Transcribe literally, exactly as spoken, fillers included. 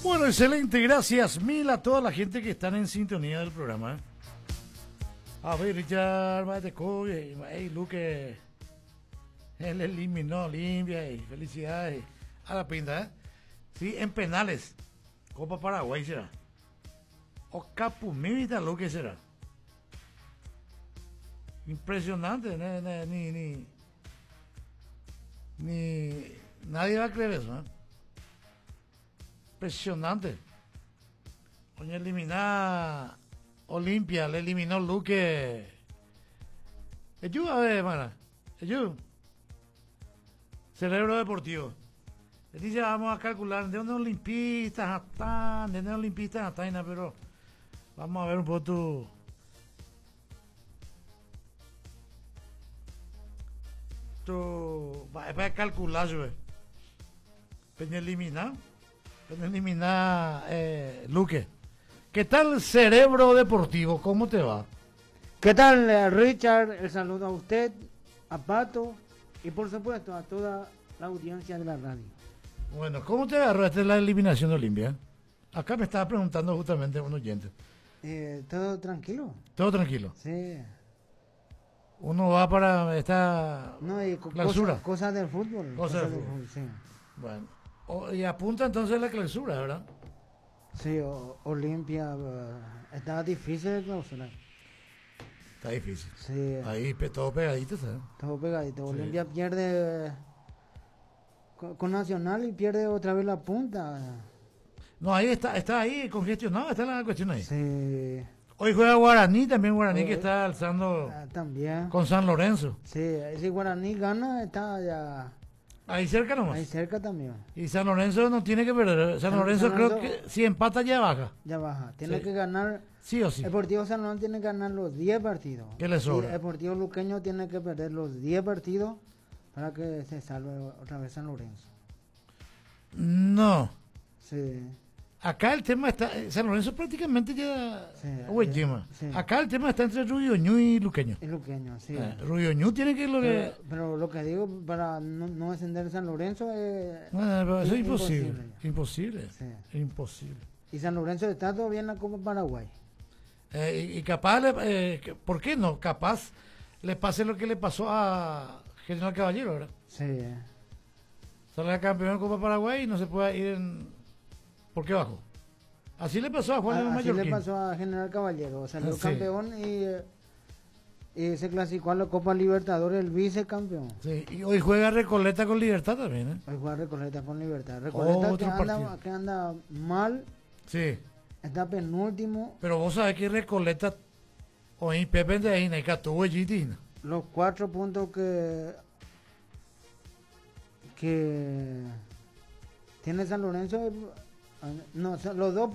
Bueno, excelente, gracias mil a toda la gente que están en sintonía del programa. ¿eh? A ver, Richard, Mateco, hey, Luque, él eliminó Olimpia y felicidades a la pinta, ¿eh? Sí, en penales, Copa Paraguay será. O Capumita, lo que será. Impresionante, ni, ni, ni, ni nadie va a creer eso, ¿eh? Impresionante. Coño, eliminar Olimpia, le eliminó Luque. Eyu, a ver, hermana. Eyu. Cerebro deportivo. Le dice, vamos a calcular de dónde olimpistas están, de dónde olimpistas están, pero vamos a ver un poco tu. Tu. Va, va a calcular, yo. Peña eliminar. Peña eliminar eh, Luque. ¿Qué tal, Cerebro Deportivo? ¿Cómo te va? ¿Qué tal, Richard? El saludo a usted, a Pato y por supuesto a toda la audiencia de la radio. Bueno, ¿cómo te agarró esta la eliminación de Olimpia? Acá me estaba preguntando justamente un oyente. Eh, ¿Todo tranquilo? Todo tranquilo. Sí. Uno va para esta no, y co clausura. Cosas cosa del fútbol. Cosas cosa del del fútbol. fútbol, sí. Bueno, o, y apunta entonces la clausura, ¿verdad? Sí, o, Olimpia uh, está difícil de clausurar. Está difícil. Sí. Ahí pe, todo pegadito, ¿sabes? Todo pegadito. Sí. Olimpia pierde eh, con, con Nacional y pierde otra vez la punta. No, ahí está, está ahí congestionado, está la cuestión ahí. Sí. Hoy juega Guaraní, también Guaraní Hoy, que está alzando ah, también. con San Lorenzo. Sí, si Guaraní gana, está ya Ahí cerca nomás. ahí cerca también. Y San Lorenzo no tiene que perder. San, San- Lorenzo San creo Lorenzo- que si empata ya baja. Ya baja. Tiene Sí. que ganar. Sí o sí. Deportivo San Lorenzo tiene que ganar los diez partidos. ¿Qué le sobra? Y Deportivo Luqueño tiene que perder los diez partidos para que se salve otra vez San Lorenzo. No. Sí. Acá el tema está. eh, San Lorenzo prácticamente ya. Sí, Uy, eh, Jima. sí. Acá el tema está entre Rubioñú y Luqueño. Es Luqueño, sí. Eh, Rubioñú tiene que lo que. Pero, pero lo que digo, para no, no descender San Lorenzo es. Ah, pero eso es es imposible. imposible. Imposible. Sí. Imposible. Y San Lorenzo está todavía en la Copa Paraguay. Eh, y, y capaz, le- eh, que- ¿por qué no? Capaz le pase lo que le pasó a General Caballero, ¿verdad? Sí. Sale campeón de Copa Paraguay y no se puede ir en. ¿Por qué bajó? Así le pasó a Juan de A- los Así le Mallorquín. pasó a General Caballero. Salió Sí. campeón y, eh, y se clasificó a la Copa Libertadores, el vicecampeón. Sí, y hoy juega Recoleta con Libertad también, ¿eh? Hoy juega Recoleta con Libertad. Recoleta que Otro anda, partido. que anda mal, Sí, está penúltimo. pero vos sabés que Recoleta hoy Pepe de ahí, y Catuvo y Los cuatro puntos que, que tiene San Lorenzo, eh, no, son los dos